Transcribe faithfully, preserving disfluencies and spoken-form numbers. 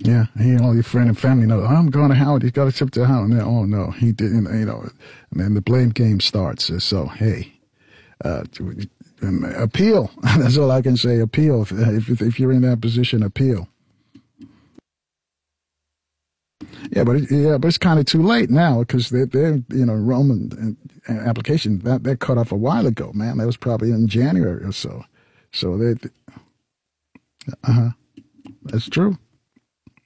Yeah, he and all your friend and family know. Oh, I'm going to Howard. He's got to ship to Howard. And then, oh no, he didn't. You know, and then the blame game starts. So hey, uh, appeal. That's all I can say. Appeal. If if, if you're in that position, appeal. Yeah, but it, yeah, but it's kind of too late now because they're, they're you know Roman application that that cut off a while ago, man. That was probably in January or so. So they, uh huh, that's true.